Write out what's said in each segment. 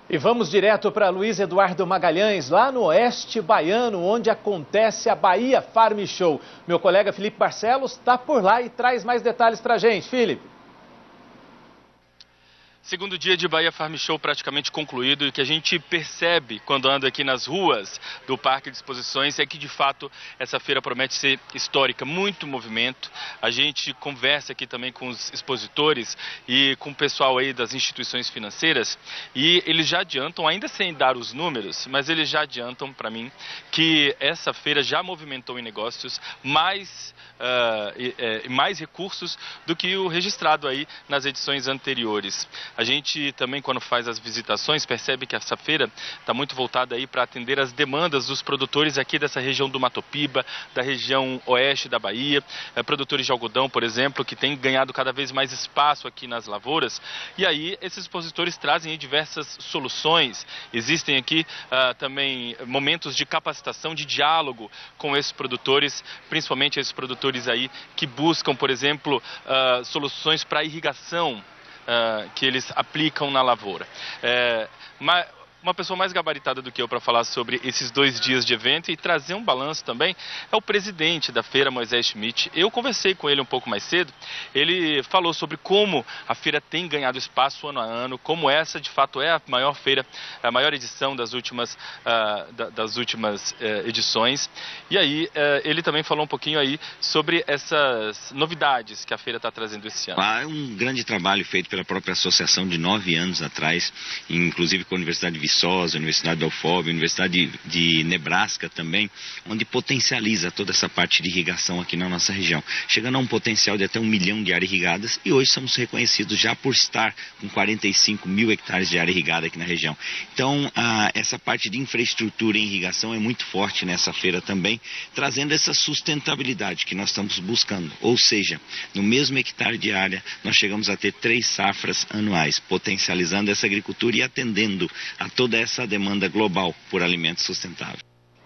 E vamos direto para Luiz Eduardo Magalhães, lá no oeste baiano, onde acontece a Bahia Farm Show. Meu colega Felipe Barcelos está por lá e traz mais detalhes para a gente. Felipe. Segundo dia de Bahia Farm Show praticamente concluído, e o que a gente percebe quando anda aqui nas ruas do Parque de Exposições é que, de fato, essa feira promete ser histórica, muito movimento. A gente conversa aqui também com os expositores e com o pessoal aí das instituições financeiras e eles já adiantam, ainda sem dar os números, mas eles já adiantam para mim que essa feira já movimentou em negócios mais recursos do que o registrado aí nas edições anteriores. A gente também, quando faz as visitações, percebe que essa feira está muito voltada aí para atender as demandas dos produtores aqui dessa região do Mato Piba, da região oeste da Bahia, produtores de algodão, por exemplo, que têm ganhado cada vez mais espaço aqui nas lavouras. E aí, esses expositores trazem aí diversas soluções. Existem aqui também momentos de capacitação, de diálogo com esses produtores, principalmente esses produtores aí que buscam, por exemplo, soluções para irrigação, que eles aplicam na lavoura. Uma pessoa mais gabaritada do que eu para falar sobre esses 2 dias de evento e trazer um balanço também é o presidente da feira, Moisés Schmidt. Eu conversei com ele um pouco mais cedo, ele falou sobre como a feira tem ganhado espaço ano a ano, como essa de fato é a maior feira, a maior edição das últimas edições. E aí ele também falou um pouquinho aí sobre essas novidades que a feira está trazendo esse ano. Há um grande trabalho feito pela própria associação de 9 anos atrás, inclusive com a Universidade de Viçosa, a Universidade da UFOB, a Universidade de Nebraska também, onde potencializa toda essa parte de irrigação aqui na nossa região, chegando a um potencial de até 1 milhão de áreas irrigadas, e hoje somos reconhecidos já por estar com 45 mil hectares de área irrigada aqui na região. Então, essa parte de infraestrutura em irrigação é muito forte nessa feira também, trazendo essa sustentabilidade que nós estamos buscando, ou seja, no mesmo hectare de área, nós chegamos a ter 3 safras anuais, potencializando essa agricultura e atendendo a toda essa demanda global por alimentos sustentáveis.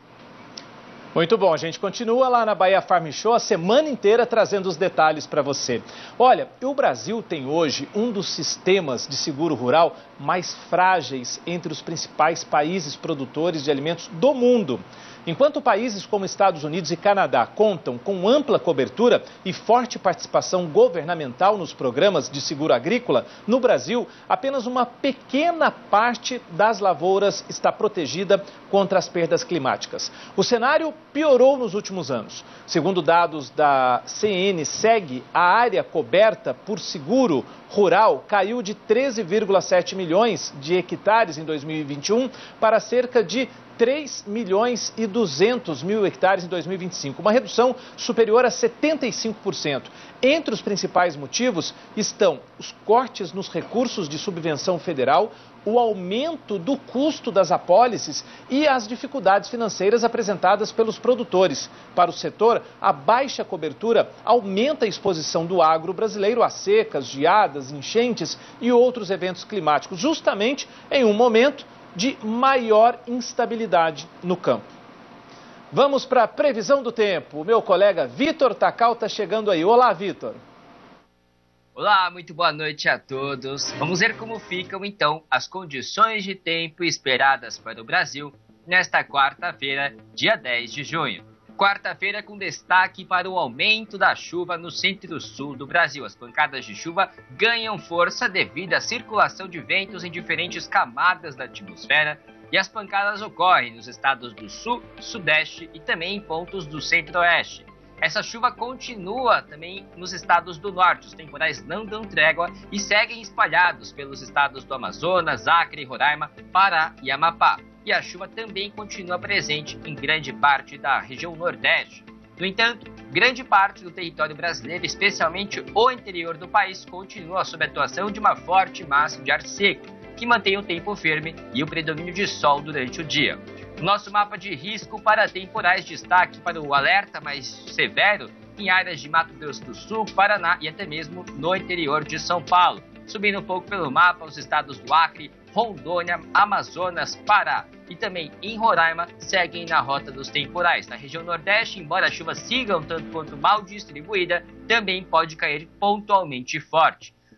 Muito bom, a gente continua lá na Bahia Farm Show a semana inteira trazendo os detalhes para você. Olha, o Brasil tem hoje um dos sistemas de seguro rural mais frágeis entre os principais países produtores de alimentos do mundo. Enquanto países como Estados Unidos e Canadá contam com ampla cobertura e forte participação governamental nos programas de seguro agrícola, no Brasil, apenas uma pequena parte das lavouras está protegida contra as perdas climáticas. O cenário piorou nos últimos anos. Segundo dados da CN-SEG, a área coberta por seguro rural caiu de 13,7 milhões de hectares em 2021 para cerca de 3 milhões e 200 mil hectares em 2025, uma redução superior a 75%. Entre os principais motivos estão os cortes nos recursos de subvenção federal, o aumento do custo das apólices e as dificuldades financeiras apresentadas pelos produtores. Para o setor, a baixa cobertura aumenta a exposição do agro brasileiro a secas, geadas, enchentes e outros eventos climáticos, justamente em um momento de maior instabilidade no campo. Vamos para a previsão do tempo. O meu colega Vitor Takal está chegando aí. Olá, Vitor. Olá, muito boa noite a todos. Vamos ver como ficam, então, as condições de tempo esperadas para o Brasil nesta quarta-feira, dia 10 de junho. Quarta-feira com destaque para o aumento da chuva no centro-sul do Brasil. As pancadas de chuva ganham força devido à circulação de ventos em diferentes camadas da atmosfera e as pancadas ocorrem nos estados do sul, sudeste e também em pontos do centro-oeste. Essa chuva continua também nos estados do norte. Os temporais não dão trégua e seguem espalhados pelos estados do Amazonas, Acre, Roraima, Pará e Amapá. E a chuva também continua presente em grande parte da região nordeste. No entanto, grande parte do território brasileiro, especialmente o interior do país, continua sob a atuação de uma forte massa de ar seco, que mantém o tempo firme e o predomínio de sol durante o dia. O nosso mapa de risco para temporais destaque para o alerta mais severo em áreas de Mato Grosso do Sul, Paraná e até mesmo no interior de São Paulo. Subindo um pouco pelo mapa, os estados do Acre, Rondônia, Amazonas, Pará e também em Roraima seguem na rota dos temporais. Na região Nordeste, embora a chuva siga um tanto quanto mal distribuída, também pode cair pontualmente forte.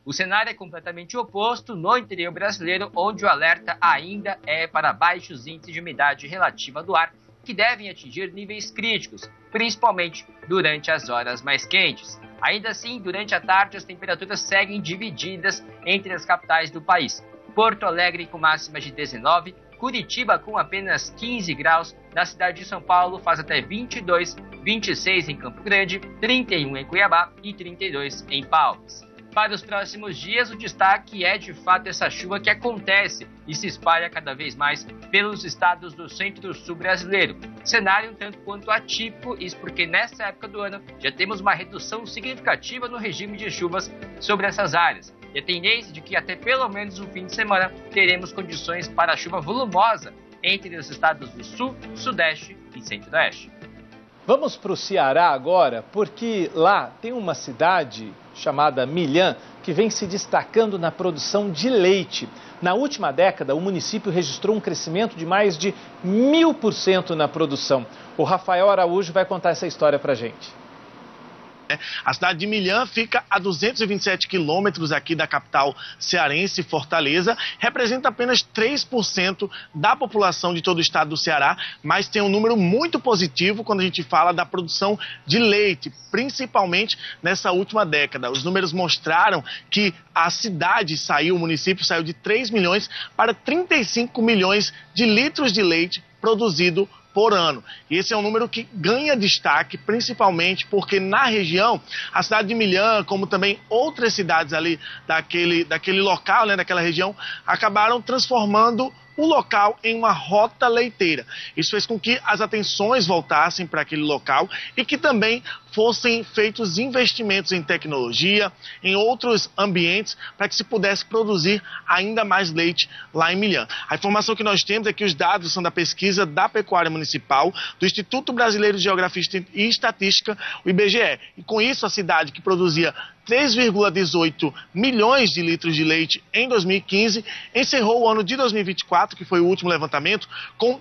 O cenário é completamente oposto no interior brasileiro, onde o alerta ainda é para baixos índices de umidade relativa do ar, que devem atingir níveis críticos, principalmente durante as horas mais quentes. Ainda assim, durante a tarde, as temperaturas seguem divididas entre as capitais do país. Porto Alegre com máximas de 19, Curitiba com apenas 15 graus, na cidade de São Paulo faz até 22, 26 em Campo Grande, 31 em Cuiabá e 32 em Palmas. Para os próximos dias, o destaque é de fato essa chuva que acontece e se espalha cada vez mais pelos estados do centro-sul brasileiro. Cenário um tanto quanto atípico, isso porque nessa época do ano já temos uma redução significativa no regime de chuvas sobre essas áreas. E a tendência de que até pelo menos no fim de semana teremos condições para chuva volumosa entre os estados do sul, sudeste e centro-oeste. Vamos para o Ceará agora, porque lá tem uma cidade chamada Milhã, que vem se destacando na produção de leite. Na última década, o município registrou um crescimento de mais de 1000% na produção. O Rafael Araújo vai contar essa história para a gente. A cidade de Milhã fica a 227 quilômetros aqui da capital cearense, Fortaleza. Representa apenas 3% da população de todo o estado do Ceará, mas tem um número muito positivo quando a gente fala da produção de leite, principalmente nessa última década. Os números mostraram que a cidade o município saiu de 3 milhões para 35 milhões de litros de leite produzido por ano. E esse é um número que ganha destaque, principalmente porque na região, a cidade de Milhã, como também outras cidades ali daquele local, daquela região, acabaram transformando o local em uma rota leiteira. Isso fez com que as atenções voltassem para aquele local e que também fossem feitos investimentos em tecnologia, em outros ambientes, para que se pudesse produzir ainda mais leite lá em Milhã. A informação que nós temos é que os dados são da pesquisa da Pecuária Municipal, do Instituto Brasileiro de Geografia e Estatística, o IBGE. E com isso, a cidade que produzia 3,18 milhões de litros de leite em 2015, encerrou o ano de 2024, que foi o último levantamento, com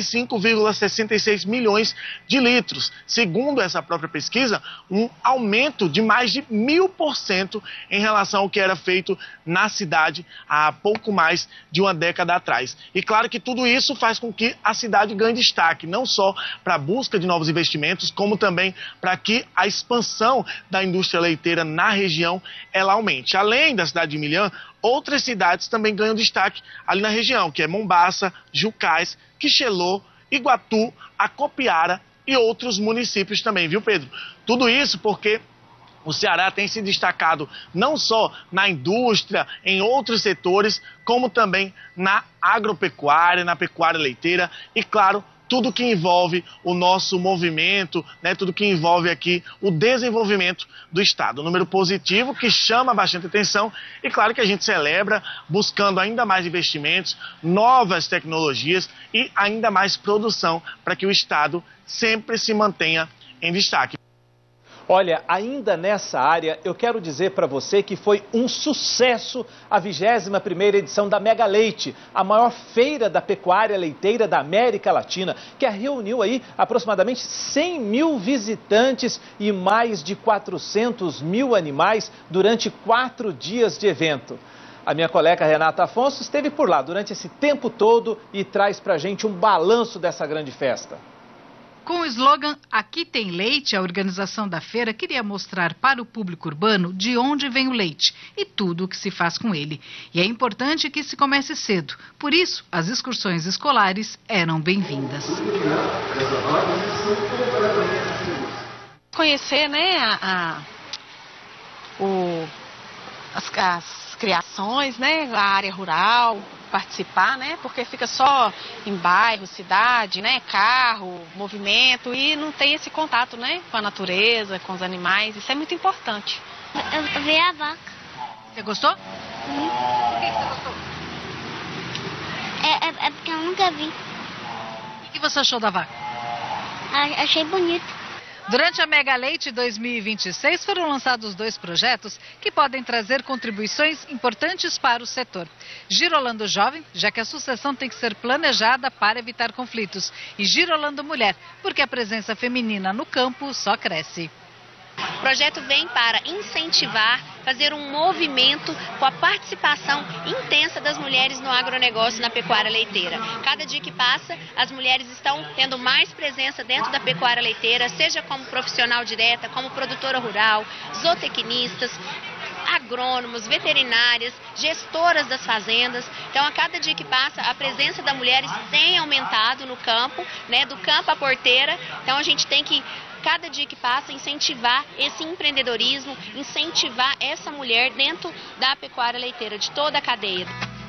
35,66 milhões de litros. Segundo essa própria pesquisa, um aumento de mais de 1000% em relação ao que era feito na cidade há pouco mais de uma década atrás. E claro que tudo isso faz com que a cidade ganhe destaque, não só para a busca de novos investimentos, como também para que a expansão da indústria leiteira na região ela aumente. Além da cidade de Milhã, outras cidades também ganham destaque ali na região, que é Mombaça, Jucás, Quixelô, Iguatu, Acopiara e outros municípios também, viu, Pedro? Tudo isso porque o Ceará tem se destacado não só na indústria, em outros setores, como também na agropecuária, na pecuária leiteira e, claro, tudo que envolve o nosso movimento, tudo que envolve aqui o desenvolvimento do Estado. Um número positivo que chama bastante atenção e claro que a gente celebra buscando ainda mais investimentos, novas tecnologias e ainda mais produção para que o Estado sempre se mantenha em destaque. Olha, ainda nessa área, eu quero dizer para você que foi um sucesso a 21ª edição da Mega Leite, a maior feira da pecuária leiteira da América Latina, que reuniu aí aproximadamente 100 mil visitantes e mais de 400 mil animais durante 4 dias de evento. A minha colega Renata Afonso esteve por lá durante esse tempo todo e traz para a gente um balanço dessa grande festa. Com o slogan Aqui tem leite, a organização da feira queria mostrar para o público urbano de onde vem o leite e tudo o que se faz com ele. E é importante que se comece cedo, por isso as excursões escolares eram bem-vindas. Conhecer, as criações, a área rural, participar, porque fica só em bairro, cidade, carro, movimento e não tem esse contato, com a natureza, com os animais. Isso é muito importante. Eu vi a vaca. Você gostou? Por que você gostou? É porque eu nunca vi. O que você achou da vaca? Achei bonito. Durante a Mega Leite 2026 foram lançados 2 projetos que podem trazer contribuições importantes para o setor. Girolando Jovem, já que a sucessão tem que ser planejada para evitar conflitos. E Girolando Mulher, porque a presença feminina no campo só cresce. O projeto vem para incentivar, fazer um movimento com a participação intensa das mulheres no agronegócio, na pecuária leiteira. Cada dia que passa, as mulheres estão tendo mais presença dentro da pecuária leiteira, seja como profissional direta, como produtora rural, zootecnistas, agrônomos, veterinárias, gestoras das fazendas. Então, a cada dia que passa, a presença das mulheres tem aumentado no campo, né, do campo à porteira. Então, a gente tem que, cada dia que passa, incentivar esse empreendedorismo, incentivar essa mulher dentro da pecuária leiteira, de toda a cadeia.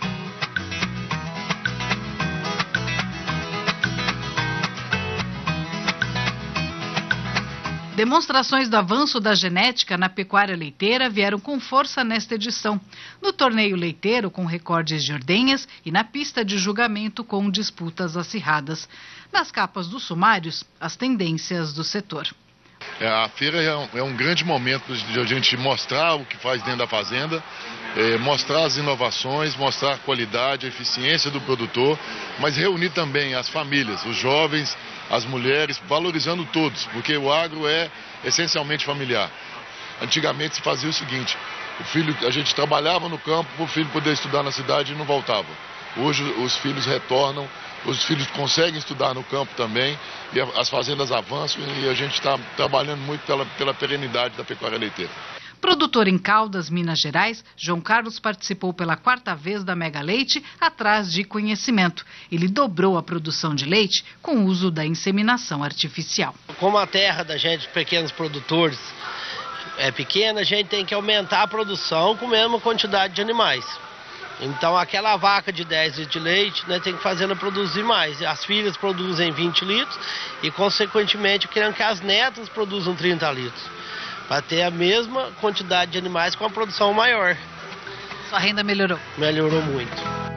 Demonstrações do avanço da genética na pecuária leiteira vieram com força nesta edição. No torneio leiteiro, com recordes de ordenhas, e na pista de julgamento, com disputas acirradas. Nas capas dos sumários, as tendências do setor. A feira é um grande momento de a gente mostrar o que faz dentro da fazenda, mostrar as inovações, mostrar a qualidade, a eficiência do produtor, mas reunir também as famílias, os jovens, as mulheres, valorizando todos, porque o agro é essencialmente familiar. Antigamente se fazia o seguinte: a gente trabalhava no campo para o filho poder estudar na cidade e não voltava. Hoje os filhos retornam, os filhos conseguem estudar no campo também, e as fazendas avançam, e a gente está trabalhando muito pela perenidade da pecuária leiteira. Produtor em Caldas, Minas Gerais, João Carlos participou pela 4ª vez da Mega Leite, atrás de conhecimento. Ele dobrou a produção de leite com o uso da inseminação artificial. Como a terra da gente, pequenos produtores, é pequena, a gente tem que aumentar a produção com a mesma quantidade de animais. Então, aquela vaca de 10 litros de leite, né, tem que fazer ela produzir mais. As filhas produzem 20 litros e, consequentemente, querendo que as netas produzam 30 litros. Para ter a mesma quantidade de animais com a produção maior. Sua renda melhorou? Melhorou muito.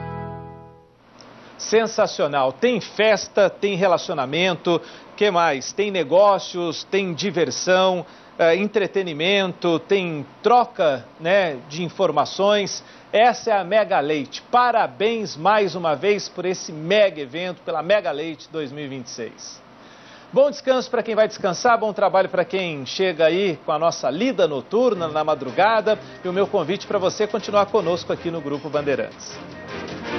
Sensacional. Tem festa, tem relacionamento, que mais? Tem negócios, tem diversão, entretenimento, tem troca, né, de informações. Essa é a Mega Leite. Parabéns mais uma vez por esse mega evento, pela Mega Leite 2026. Bom descanso para quem vai descansar, bom trabalho para quem chega aí com a nossa lida noturna na madrugada. E o meu convite para você continuar conosco aqui no Grupo Bandeirantes.